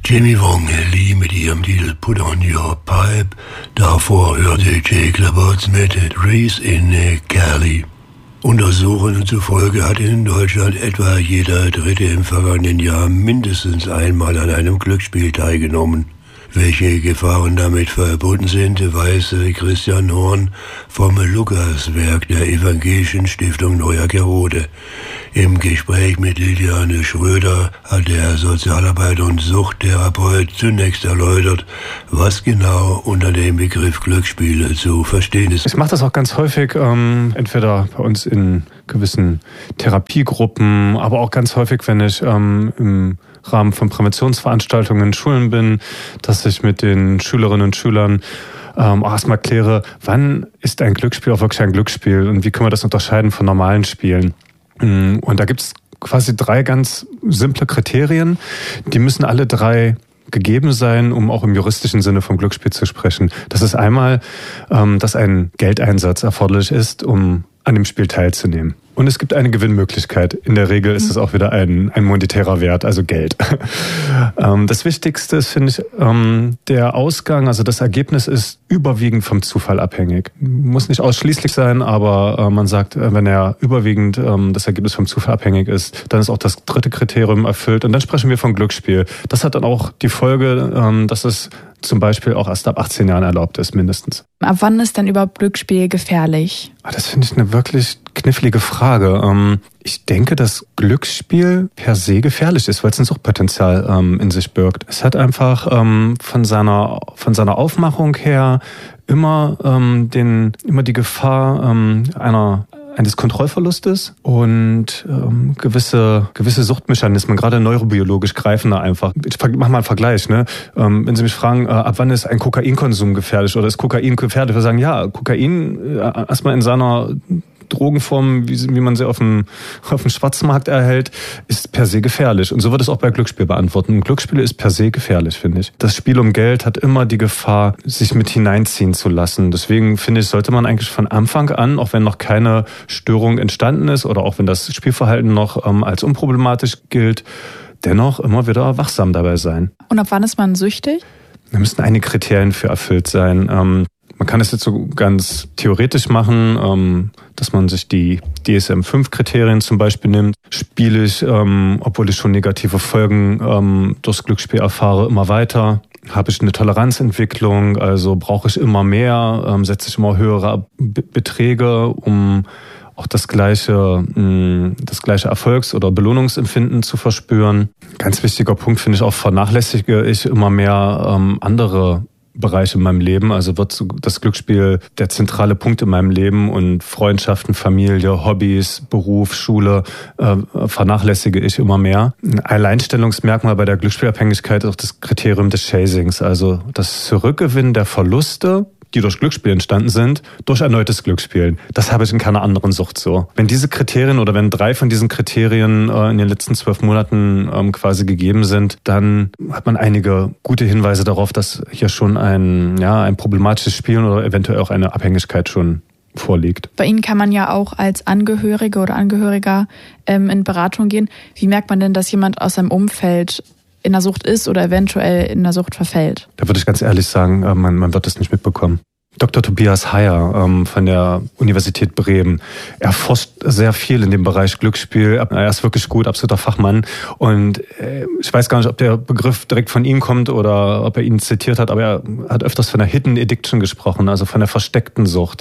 Jimmy Wong Lee mit ihrem Titel Put on Your Pipe. Davor hörte Jake LaBotte mit Race in Cali. Untersuchungen zufolge hat in Deutschland etwa jeder Dritte im vergangenen Jahr mindestens einmal an einem Glücksspiel teilgenommen. Welche Gefahren damit verbunden sind, weiß Christian Horn vom Lukaswerk der Evangelischen Stiftung Neuergerode. Im Gespräch mit Liliane Schröder hat der Sozialarbeiter und Suchttherapeut zunächst erläutert, was genau unter dem Begriff Glücksspiele zu verstehen ist. Ich mache das auch ganz häufig, entweder bei uns in gewissen Therapiegruppen, aber auch ganz häufig, wenn ich im Rahmen von Präventionsveranstaltungen in Schulen bin, dass ich mit den Schülerinnen und Schülern auch erstmal kläre, wann ist ein Glücksspiel auch wirklich ein Glücksspiel und wie können wir das unterscheiden von normalen Spielen. Und da gibt es quasi 3 ganz simple Kriterien, die müssen alle 3 gegeben sein, um auch im juristischen Sinne vom Glücksspiel zu sprechen. Das ist einmal, dass ein Geldeinsatz erforderlich ist, um an dem Spiel teilzunehmen. Und es gibt eine Gewinnmöglichkeit. In der Regel ist es auch wieder ein monetärer Wert, also Geld. Das Wichtigste ist, finde ich, der Ausgang, also das Ergebnis ist überwiegend vom Zufall abhängig. Muss nicht ausschließlich sein, aber man sagt, wenn er überwiegend das Ergebnis vom Zufall abhängig ist, dann ist auch das 3. Kriterium erfüllt. Und dann sprechen wir von Glücksspiel. Das hat dann auch die Folge, dass es zum Beispiel auch erst ab 18 Jahren erlaubt ist, mindestens. Ab wann ist denn überhaupt Glücksspiel gefährlich? Das finde ich eine wirklich knifflige Frage. Ich denke, dass Glücksspiel per se gefährlich ist, weil es ein Suchtpotenzial in sich birgt. Es hat einfach von seiner Aufmachung her immer die Gefahr eines Kontrollverlustes und gewisse Suchtmechanismen, gerade neurobiologisch greifen da einfach. Ich mach mal einen Vergleich, ne? Wenn Sie mich fragen, ab wann ist ein Kokainkonsum gefährlich oder ist Kokain gefährlich? Wir sagen, ja, Kokain erstmal in seiner Drogenform, wie man sie auf dem Schwarzmarkt erhält, ist per se gefährlich. Und so wird es auch bei Glücksspiel beantworten. Glücksspiel ist per se gefährlich, finde ich. Das Spiel um Geld hat immer die Gefahr, sich mit hineinziehen zu lassen. Deswegen finde ich, sollte man eigentlich von Anfang an, auch wenn noch keine Störung entstanden ist oder auch wenn das Spielverhalten noch als unproblematisch gilt, dennoch immer wieder wachsam dabei sein. Und ab wann ist man süchtig? Da müssten einige Kriterien für erfüllt sein. Man kann es jetzt so ganz theoretisch machen, dass man sich die DSM-5-Kriterien zum Beispiel nimmt. Spiele ich, obwohl ich schon negative Folgen durchs Glücksspiel erfahre, immer weiter? Habe ich eine Toleranzentwicklung? Also brauche ich immer mehr? Setze ich immer höhere Beträge, um auch das gleiche Erfolgs- oder Belohnungsempfinden zu verspüren? Ganz wichtiger Punkt finde ich auch, vernachlässige ich immer mehr andere Bereiche in meinem Leben. Also wird das Glücksspiel der zentrale Punkt in meinem Leben und Freundschaften, Familie, Hobbys, Beruf, Schule vernachlässige ich immer mehr. Ein Alleinstellungsmerkmal bei der Glücksspielabhängigkeit ist auch das Kriterium des Chasings, also das Zurückgewinnen der Verluste, die durch Glücksspiel entstanden sind, durch erneutes Glücksspielen. Das habe ich in keiner anderen Sucht so. Wenn diese Kriterien oder wenn 3 von diesen Kriterien in den letzten 12 Monaten quasi gegeben sind, dann hat man einige gute Hinweise darauf, dass hier schon ein problematisches Spielen oder eventuell auch eine Abhängigkeit schon vorliegt. Bei Ihnen kann man ja auch als Angehörige oder Angehöriger in Beratung gehen. Wie merkt man denn, dass jemand aus seinem Umfeld in der Sucht ist oder eventuell in der Sucht verfällt? Da würde ich ganz ehrlich sagen, man wird das nicht mitbekommen. Dr. Tobias Heyer von der Universität Bremen, er forscht sehr viel in dem Bereich Glücksspiel. Er ist wirklich gut, absoluter Fachmann. Und ich weiß gar nicht, ob der Begriff direkt von ihm kommt oder ob er ihn zitiert hat, aber er hat öfters von der Hidden Addiction gesprochen, also von der versteckten Sucht.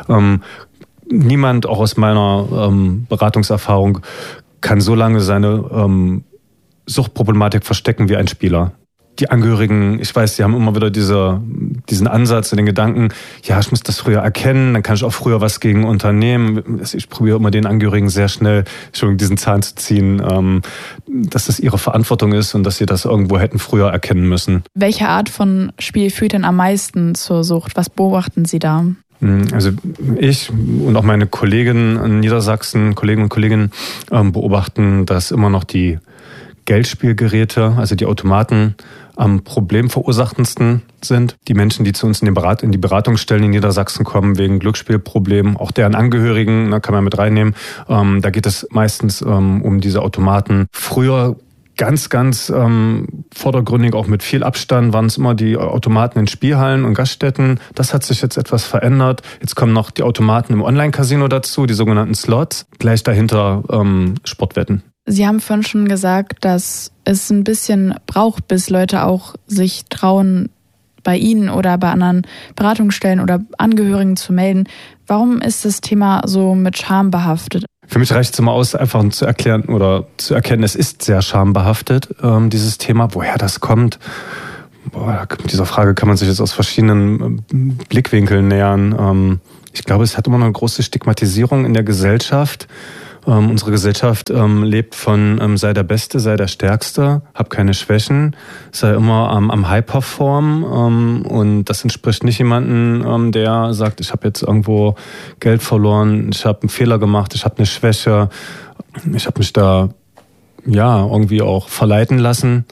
Niemand, auch aus meiner Beratungserfahrung, kann so lange seine Suchtproblematik verstecken wie ein Spieler. Die Angehörigen, ich weiß, die haben immer wieder diesen Ansatz und den Gedanken, ja, ich muss das früher erkennen, dann kann ich auch früher was gegen unternehmen. Ich probiere immer den Angehörigen sehr schnell schon diesen Zahn zu ziehen, dass das ihre Verantwortung ist und dass sie das irgendwo hätten früher erkennen müssen. Welche Art von Spiel führt denn am meisten zur Sucht? Was beobachten Sie da? Also ich und auch meine Kollegen in Niedersachsen, Kollegen und Kolleginnen, beobachten, dass immer noch die Geldspielgeräte, also die Automaten, am problemverursachendsten sind. Die Menschen, die zu uns in die Beratungsstellen in Niedersachsen kommen wegen Glücksspielproblemen, auch deren Angehörigen, kann man mit reinnehmen. Da geht es meistens um diese Automaten. Früher ganz vordergründig auch mit viel Abstand waren es immer die Automaten in Spielhallen und Gaststätten. Das hat sich jetzt etwas verändert. Jetzt kommen noch die Automaten im Online-Casino dazu, die sogenannten Slots. Gleich dahinter Sportwetten. Sie haben vorhin schon gesagt, dass es ein bisschen braucht, bis Leute auch sich trauen, bei Ihnen oder bei anderen Beratungsstellen oder Angehörigen zu melden. Warum ist das Thema so mit Scham behaftet? Für mich reicht es immer aus, einfach zu erklären oder zu erkennen, es ist sehr schambehaftet, dieses Thema. Woher das kommt, dieser Frage kann man sich jetzt aus verschiedenen Blickwinkeln nähern. Ich glaube, es hat immer noch eine große Stigmatisierung in der Gesellschaft. Unsere Gesellschaft lebt von sei der Beste, sei der Stärkste, hab keine Schwächen, sei immer am High-Perform und das entspricht nicht jemandem, der sagt, ich habe jetzt irgendwo Geld verloren, ich habe einen Fehler gemacht, ich habe eine Schwäche, ich habe mich da irgendwie auch verleiten lassen.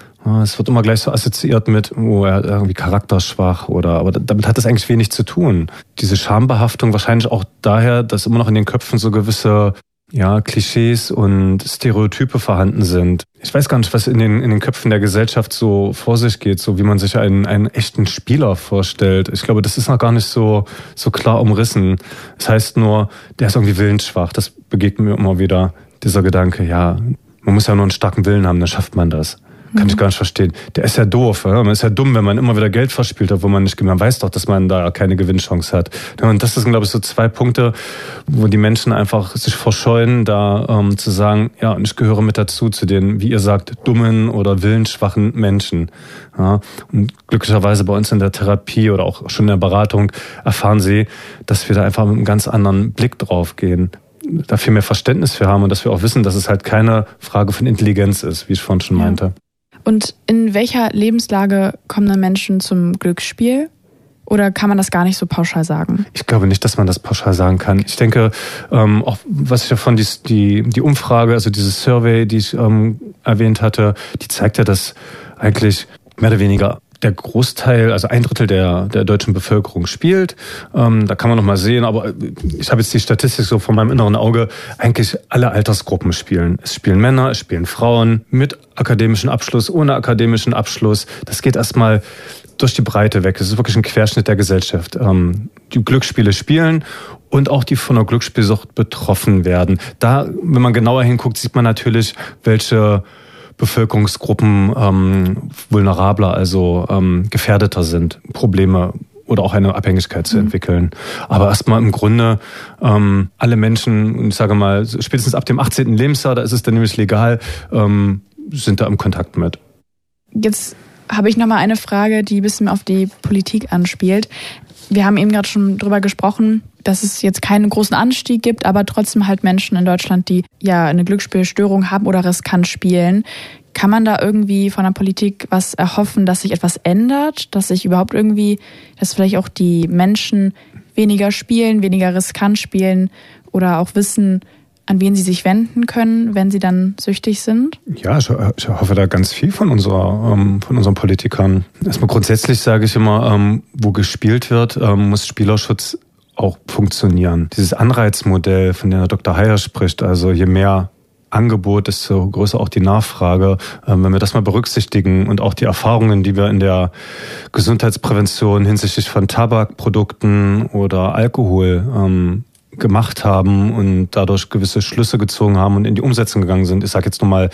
Es wird immer gleich so assoziiert mit, er hat irgendwie charakterschwach aber damit hat das eigentlich wenig zu tun. Diese Schambehaftung wahrscheinlich auch daher, dass immer noch in den Köpfen so gewisse Klischees und Stereotype vorhanden sind. Ich weiß gar nicht, was in den Köpfen der Gesellschaft so vor sich geht, so wie man sich einen echten Spieler vorstellt. Ich glaube, das ist noch gar nicht so klar umrissen. Das heißt nur, der ist irgendwie willensschwach. Das begegnet mir immer wieder, dieser Gedanke, man muss ja nur einen starken Willen haben, dann schafft man das. Kann ich gar nicht verstehen. Der ist ja doof. Ja? Man ist ja dumm, wenn man immer wieder Geld verspielt hat, wo man nicht, man weiß doch, dass man da keine Gewinnchance hat. Und das sind, glaube ich, so 2 Punkte, wo die Menschen einfach sich verscheuen, da zu sagen, und ich gehöre mit dazu, zu den, wie ihr sagt, dummen oder willensschwachen Menschen. Ja? Und glücklicherweise bei uns in der Therapie oder auch schon in der Beratung erfahren sie, dass wir da einfach mit einem ganz anderen Blick drauf gehen. Da viel mehr Verständnis für haben und dass wir auch wissen, dass es halt keine Frage von Intelligenz ist, wie ich vorhin schon meinte. Und in welcher Lebenslage kommen dann Menschen zum Glücksspiel? Oder kann man das gar nicht so pauschal sagen? Ich glaube nicht, dass man das pauschal sagen kann. Ich denke, auch was ich davon, die Umfrage, also dieses Survey, die ich erwähnt hatte, die zeigt ja, dass eigentlich mehr oder weniger der Großteil, also 1/3 der deutschen Bevölkerung spielt. Da kann man noch mal sehen, aber ich habe jetzt die Statistik so vor meinem inneren Auge, eigentlich alle Altersgruppen spielen. Es spielen Männer, es spielen Frauen mit akademischem Abschluss, ohne akademischen Abschluss. Das geht erstmal durch die Breite weg. Es ist wirklich ein Querschnitt der Gesellschaft. Die Glücksspiele spielen und auch die von der Glücksspielsucht betroffen werden. Da, wenn man genauer hinguckt, sieht man natürlich, welche Bevölkerungsgruppen vulnerabler, also gefährdeter sind, Probleme oder auch eine Abhängigkeit zu entwickeln. Aber erstmal im Grunde alle Menschen, ich sage mal, spätestens ab dem 18. Lebensjahr, da ist es dann nämlich legal, sind da im Kontakt mit. Jetzt habe ich nochmal eine Frage, die ein bisschen auf die Politik anspielt. Wir haben eben gerade schon drüber gesprochen, dass es jetzt keinen großen Anstieg gibt, aber trotzdem halt Menschen in Deutschland, die eine Glücksspielstörung haben oder riskant spielen. Kann man da irgendwie von der Politik was erhoffen, dass sich etwas ändert, dass sich überhaupt irgendwie, dass vielleicht auch die Menschen weniger spielen, weniger riskant spielen oder auch wissen, an wen sie sich wenden können, wenn sie dann süchtig sind? Ja, ich hoffe da ganz viel von unseren Politikern. Erstmal grundsätzlich sage ich immer, wo gespielt wird, muss Spielerschutz auch funktionieren. Dieses Anreizmodell, von dem Herr Dr. Heyer spricht, also je mehr Angebot, desto größer auch die Nachfrage. Wenn wir das mal berücksichtigen und auch die Erfahrungen, die wir in der Gesundheitsprävention hinsichtlich von Tabakprodukten oder Alkohol gemacht haben und dadurch gewisse Schlüsse gezogen haben und in die Umsetzung gegangen sind. Ich sage jetzt nochmal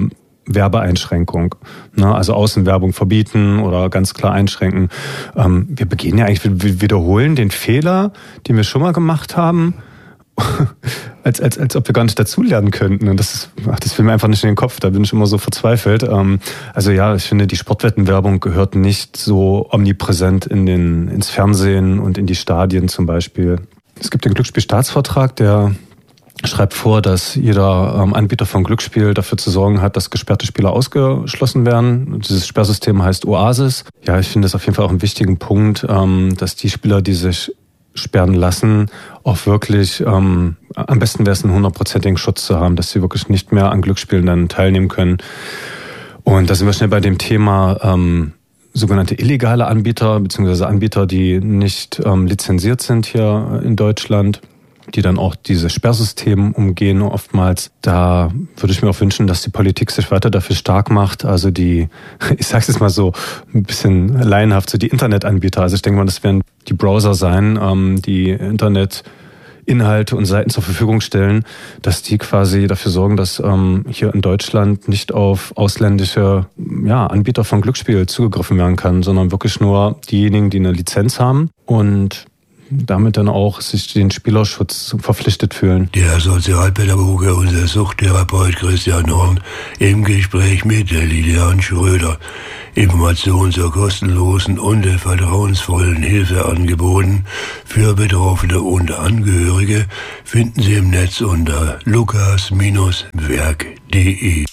Werbeeinschränkung, also Außenwerbung verbieten oder ganz klar einschränken. Wir begehen ja eigentlich, wir wiederholen den Fehler, den wir schon mal gemacht haben, als ob wir gar nicht dazulernen könnten. Und das will mir einfach nicht in den Kopf, da bin ich immer so verzweifelt. Ich finde, die Sportwettenwerbung gehört nicht so omnipräsent ins Fernsehen und in die Stadien zum Beispiel. Es gibt den Glücksspielstaatsvertrag, der schreibt vor, dass jeder Anbieter von Glücksspiel dafür zu sorgen hat, dass gesperrte Spieler ausgeschlossen werden. Dieses Sperrsystem heißt Oasis. Ja, ich finde das auf jeden Fall auch einen wichtigen Punkt, dass die Spieler, die sich sperren lassen, auch wirklich, am besten wäre es einen 100%igen Schutz zu haben, dass sie wirklich nicht mehr an Glücksspielen dann teilnehmen können. Und da sind wir schnell bei dem Thema sogenannte illegale Anbieter, beziehungsweise Anbieter, die nicht lizenziert sind hier in Deutschland. die dann auch diese Sperrsysteme umgehen oftmals. Da würde ich mir auch wünschen, dass die Politik sich weiter dafür stark macht. Also ich sag's jetzt mal so ein bisschen laienhaft, so die Internetanbieter. Also ich denke mal, das werden die Browser sein, die Internetinhalte und Seiten zur Verfügung stellen, dass die quasi dafür sorgen, dass hier in Deutschland nicht auf ausländische Anbieter von Glücksspiel zugegriffen werden kann, sondern wirklich nur diejenigen, die eine Lizenz haben und damit dann auch sich den Spielerschutz verpflichtet fühlen. Der Sozialpädagoge und der Suchttherapeut Christian Horn im Gespräch mit der Lilian Schröder. Informationen zur kostenlosen und vertrauensvollen Hilfeangeboten für Betroffene und Angehörige finden Sie im Netz unter lukas-werk.de.